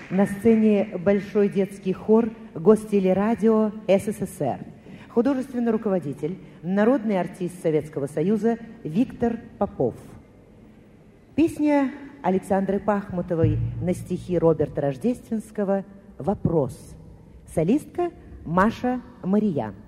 На сцене Большой детский хор Гостелерадио СССР. Художественный руководитель, народный артист Советского Союза Виктор Попов. Песня Александры Пахмутовой на стихи Роберта Рождественского «Вопрос». Солистка Маша Мария.